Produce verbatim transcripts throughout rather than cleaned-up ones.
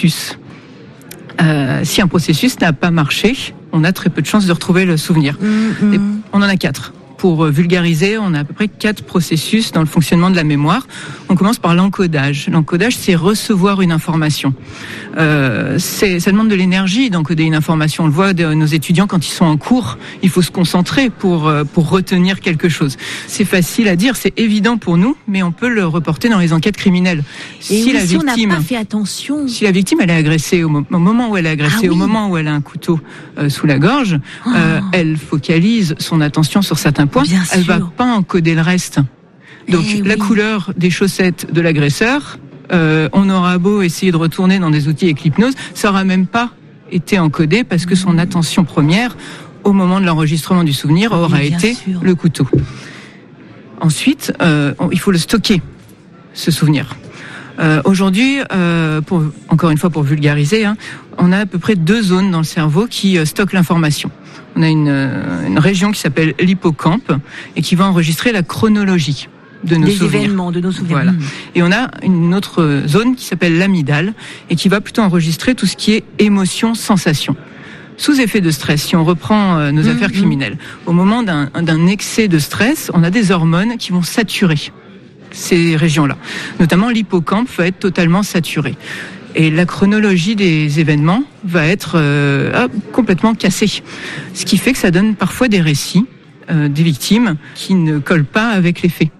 processus. Euh, si un processus n'a pas marché, on a très peu de chances de retrouver le souvenir. Mmh, Et on en a quatre. Pour vulgariser, on a à peu près quatre processus dans le fonctionnement de la mémoire. On commence par l'encodage. L'encodage, c'est recevoir une information. Euh, c'est, ça demande de l'énergie d'encoder une information. On le voit de nos étudiants quand ils sont en cours, il faut se concentrer pour pour retenir quelque chose. C'est facile à dire, c'est évident pour nous, mais on peut le reporter dans les enquêtes criminelles. Et si oui, la si victime, on n'a pas fait attention. Si la victime elle est agressée au, mo- au moment où elle est agressée, ah, oui. au moment où elle a un couteau euh, sous la gorge, oh. euh, elle focalise son attention sur certains points. Bien elle sûr. va pas encoder le reste. Donc eh la oui. couleur des chaussettes de l'agresseur, euh, on aura beau essayer de retourner dans des outils avec l'hypnose, ça aura même pas été encodé parce que son attention première, au moment de l'enregistrement du souvenir, aura oui, été sûr. le couteau. Ensuite, euh, il faut le stocker, ce souvenir. Euh, aujourd'hui, euh, pour, encore une fois pour vulgariser, hein, on a à peu près deux zones dans le cerveau qui euh, stockent l'information. On a une, euh, une région qui s'appelle l'hippocampe et qui va enregistrer la chronologie de nos Les souvenirs. événements, de nos souvenirs. Voilà. Et on a une autre zone qui s'appelle l'amygdale et qui va plutôt enregistrer tout ce qui est émotion, sensation. Sous effet de stress, si on reprend euh, nos mmh, affaires criminelles, mmh. au moment d'un, d'un excès de stress, on a des hormones qui vont saturer ces régions-là. Notamment l'hippocampe va être totalement saturé. Et la chronologie des événements va être euh, complètement cassée. Ce qui fait que ça donne parfois des récits euh, des victimes qui ne collent pas avec les faits.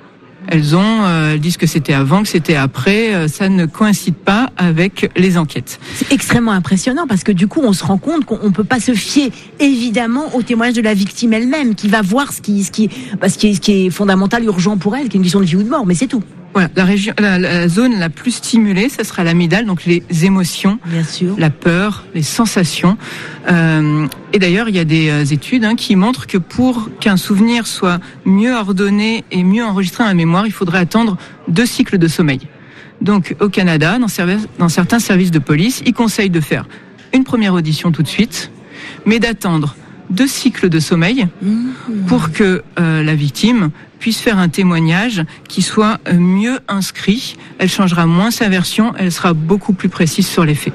Elles ont, euh, elles disent que c'était avant, que c'était après, euh, ça ne coïncide pas avec les enquêtes. C'est extrêmement impressionnant parce que du coup, on se rend compte qu'on ne peut pas se fier évidemment au témoignage de la victime elle-même, qui va voir ce qui, ce qui, bah, ce qui, est, ce qui est fondamental, urgent pour elle, qui est une question de vie ou de mort, mais c'est tout. Voilà, la région, la, la zone la plus stimulée, ça sera l'amygdale, donc les émotions, bien sûr, la peur, les sensations. Euh, et d'ailleurs, il y a des euh, études hein, qui montrent que pour qu'un souvenir soit mieux ordonné et mieux enregistré dans la mémoire, il faudrait attendre deux cycles de sommeil. Donc, au Canada, dans, serv- dans certains services de police, ils conseillent de faire une première audition tout de suite, mais d'attendre deux cycles de sommeil pour que euh, la victime puisse faire un témoignage qui soit mieux inscrit. Elle changera moins sa version, elle sera beaucoup plus précise sur les faits.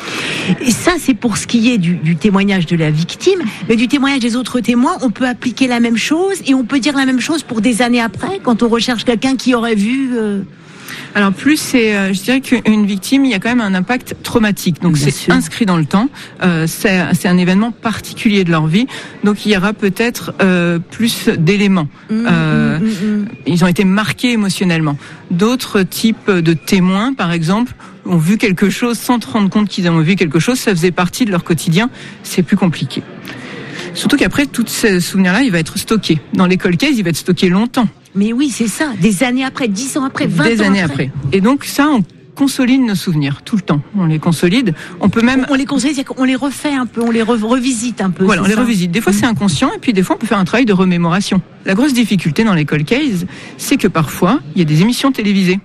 Et ça, c'est pour ce qui est du, du témoignage de la victime, mais du témoignage des autres témoins, on peut appliquer la même chose et on peut dire la même chose pour des années après, quand on recherche quelqu'un qui aurait vu... Euh... Alors plus c'est, euh, je dirais qu'une victime, il y a quand même un impact traumatique. Donc Bien c'est sûr. inscrit dans le temps. Euh, c'est, c'est un événement particulier de leur vie. Donc il y aura peut-être euh, plus d'éléments. Mmh, euh, mmh, mmh. Ils ont été marqués émotionnellement. D'autres types de témoins, par exemple, ont vu quelque chose sans te rendre compte qu'ils ont vu quelque chose. Ça faisait partie de leur quotidien. C'est plus compliqué. Surtout qu'après, tout ce souvenir-là, il va être stocké. Dans les cold cases, il va être stocké longtemps. Mais oui, c'est ça. Des années après, dix ans après, vingt Des ans années après. après. Et donc ça, on consolide nos souvenirs tout le temps. On les consolide. On peut même... On les consolide, c'est qu'on les refait un peu, on les re- revisite un peu. Voilà, on c'est les ça. revisite. Des fois, Mmh. c'est inconscient, et puis des fois, on peut faire un travail de remémoration. La grosse difficulté dans les cold cases, c'est que parfois, il y a des émissions télévisées.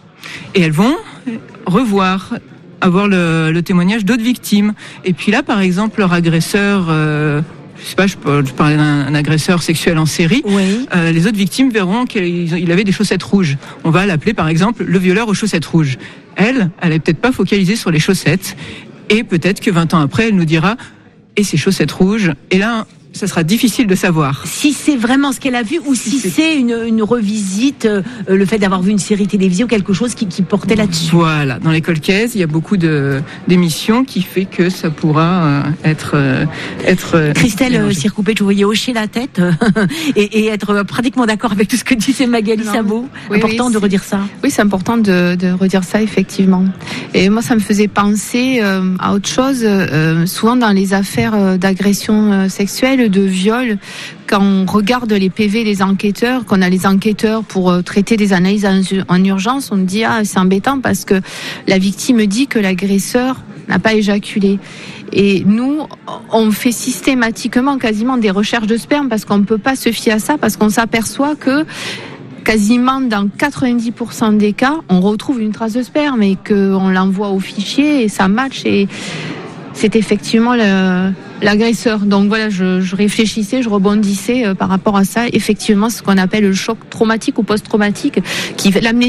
Et elles vont revoir, avoir le, le témoignage d'autres victimes. Et puis là, par exemple, leur agresseur... Euh, je sais pas, je parlais d'un agresseur sexuel en série. Oui. Euh, les autres victimes verront qu'il avait des chaussettes rouges. On va l'appeler par exemple le violeur aux chaussettes rouges. Elle, elle est peut-être pas focalisée sur les chaussettes. Et peut-être que vingt ans après, elle nous dira et ces chaussettes rouges. Et là, ça sera difficile de savoir. Si c'est vraiment ce qu'elle a vu ou si, si c'est, c'est une, une revisite, euh, le fait d'avoir vu une série télévisée ou quelque chose qui, qui portait là-dessus. Voilà, dans les cold cases, il y a beaucoup de, d'émissions qui fait que ça pourra euh, être... Euh, être euh, Christelle euh, Circoupet, je vous voyais hocher la tête euh, et, et être pratiquement d'accord avec tout ce que disait Magali non. Sabot. Oui, important oui, de redire ça. Oui, c'est important de, de redire ça, effectivement. Et moi, ça me faisait penser euh, à autre chose. Euh, souvent, dans les affaires euh, d'agression euh, sexuelle, de viol, quand on regarde les P V des enquêteurs, qu'on a les enquêteurs pour euh, traiter des analyses en, en urgence, on dit ah c'est embêtant parce que la victime dit que l'agresseur n'a pas éjaculé. Et nous, on fait systématiquement quasiment des recherches de sperme parce qu'on ne peut pas se fier à ça, parce qu'on s'aperçoit que quasiment dans quatre-vingt-dix pour cent des cas, on retrouve une trace de sperme et qu'on l'envoie au fichier et ça match et c'est effectivement le, l'agresseur. Donc voilà, je, je réfléchissais, je rebondissais euh, par rapport à ça. Effectivement, ce qu'on appelle le choc traumatique ou post-traumatique, qui fait l'amnésie.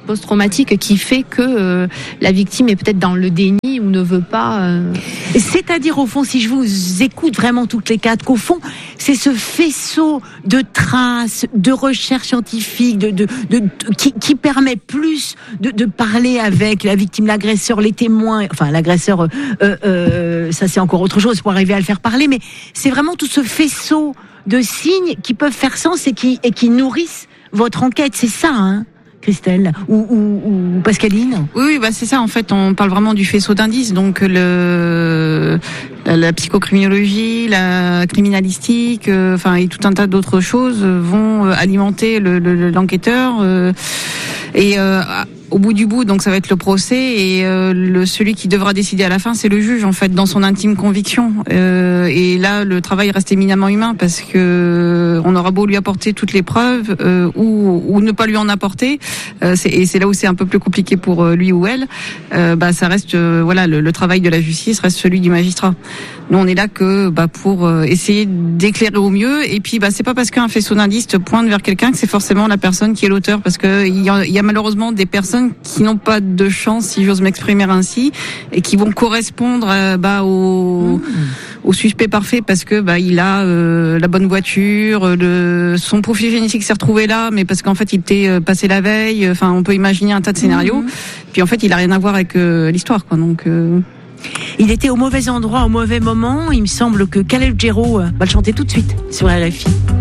post-traumatique qui fait que euh, la victime est peut-être dans le déni ou ne veut pas. Euh... C'est-à-dire, au fond, si je vous écoute vraiment toutes les quatre, qu'au fond, c'est ce faisceau de traces, de recherches scientifiques, de, de, de, de qui, qui permet plus de, de parler avec la victime, l'agresseur, les témoins. Enfin, l'agresseur, euh, euh, ça c'est encore autre chose pour arriver à le faire parler, mais c'est vraiment tout ce faisceau de signes qui peuvent faire sens et qui, et qui nourrissent votre enquête. C'est ça, hein, Christelle ou, ou, ou Pascaline? Oui, bah c'est ça. En fait, on parle vraiment du faisceau d'indices. Donc le la, la psychocriminologie, la criminalistique, euh, enfin et tout un tas d'autres choses vont alimenter le, le, l'enquêteur euh, et euh, au bout du bout, donc ça va être le procès et euh, le celui qui devra décider à la fin, c'est le juge en fait, dans son intime conviction. Euh, et là, le travail reste éminemment humain parce que on aura beau lui apporter toutes les preuves euh, ou, ou ne pas lui en apporter, euh, c'est, et c'est là où c'est un peu plus compliqué pour lui ou elle. Euh, bah ça reste euh, voilà le, le travail de la justice reste celui du magistrat. Nous on est là que bah pour euh, essayer d'éclairer au mieux et puis bah c'est pas parce qu'un faisceau d'indices pointe vers quelqu'un que c'est forcément la personne qui est l'auteur parce que il y a, il y a malheureusement des personnes qui n'ont pas de chance, si j'ose m'exprimer ainsi, et qui vont correspondre euh, bah, au, mmh. au suspect parfait parce que bah il a euh, la bonne voiture, le son profil génétique s'est retrouvé là, mais parce qu'en fait il était passé la veille. Enfin, on peut imaginer un tas de scénarios. Mmh. Puis en fait, il a rien à voir avec euh, l'histoire, quoi. Donc. Euh... Il était au mauvais endroit, au mauvais moment. Il me semble que Calogero va le chanter tout de suite sur R F I.